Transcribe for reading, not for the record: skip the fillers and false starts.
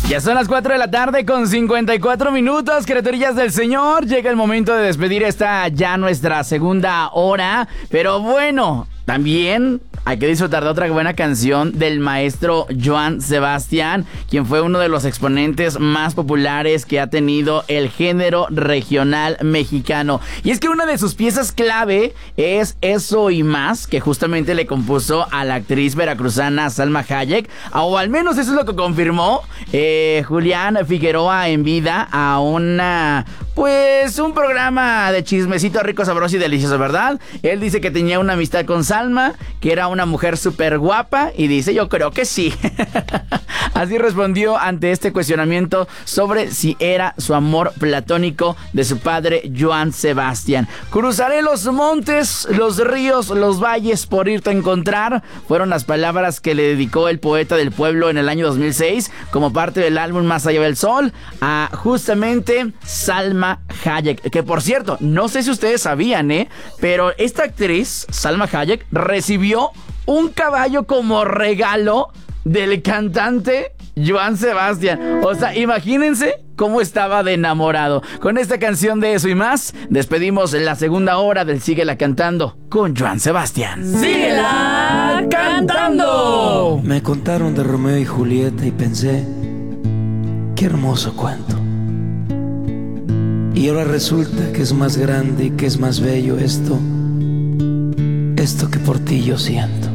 Ya son las 4 de la tarde con 54 minutos, criaturillas del Señor. Llega el momento de despedir esta ya nuestra segunda hora. Pero bueno, también hay que disfrutar de otra buena canción del maestro Joan Sebastián, quien fue uno de los exponentes más populares que ha tenido el género regional mexicano. Y es que una de sus piezas clave es Eso y Más, que justamente le compuso a la actriz veracruzana Salma Hayek, o al menos eso es lo que confirmó Julián Figueroa en vida a un programa de chismecito rico, sabroso y delicioso, ¿verdad? Él dice que tenía una amistad con Salma, que era una mujer súper guapa, y dice, yo creo que sí. Así respondió ante este cuestionamiento sobre si era su amor platónico de su padre Joan Sebastián. Cruzaré los montes, los ríos, los valles por irte a encontrar, fueron las palabras que le dedicó el poeta del pueblo en el año 2006 como parte del álbum Más allá del sol a justamente Salma Hayek, que por cierto, no sé si ustedes sabían, pero esta actriz, Salma Hayek, recibió un caballo como regalo del cantante Joan Sebastián. O sea, imagínense cómo estaba de enamorado. Con esta canción de Eso y Más, despedimos la segunda hora del Síguela Cantando con Joan Sebastián. ¡Síguela Cantando! Me contaron de Romeo y Julieta y pensé, qué hermoso cuento. Y ahora resulta que es más grande y que es más bello esto que por ti yo siento.